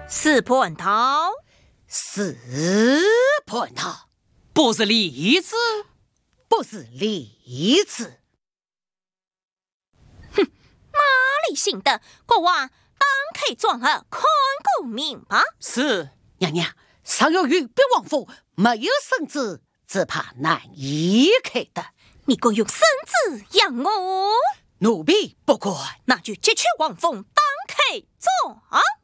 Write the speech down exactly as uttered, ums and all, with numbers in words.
四蟠桃， 四蟠桃， 不是梨子， 不是梨子。 哼，哪里行的？国王当开状儿看顾明白。 是娘娘，上有玉璧王府，没有绳子，只怕难以开的。 你敢用绳子养我？ 奴婢不管。 那就截取王凤当开状。